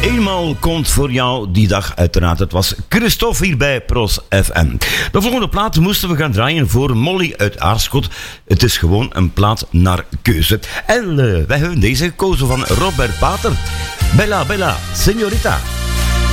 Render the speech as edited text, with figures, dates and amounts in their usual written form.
Eenmaal komt voor jou die dag uiteraard. Het was Christophe hier bij Pros FM. De volgende plaat moesten we gaan draaien voor Molly uit Aarschot. Het is gewoon een plaat naar keuze. En wij hebben deze gekozen van Robert Pater. Bella, bella, signorita.